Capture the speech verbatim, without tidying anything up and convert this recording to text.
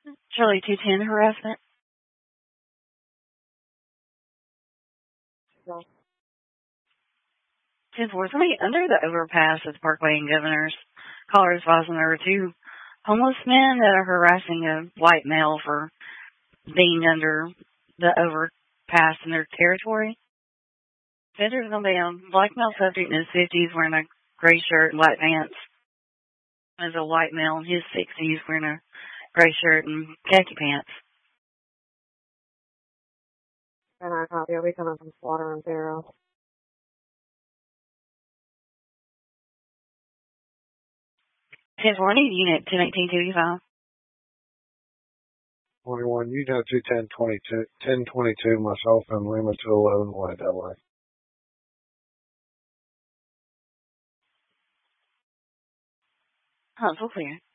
Charlie two ten harassment. ten four. Somebody under the overpass at the Parkway and Governor's Colorado Falls, and there were two homeless men that are harassing a white male for being under the overpass in their territory. Said there's going to be a black male subject in his fifties wearing a gray shirt and white pants. There's a white male in his sixties wearing a gray shirt and khaki pants. And our copy will be coming from Slaughter and Barrow. ten four, I need unit ten eighteen two five. twenty-one, you know two ten twenty-two, ten twenty-two, myself and Lima two eleven, White L A. Oh, it's all clear.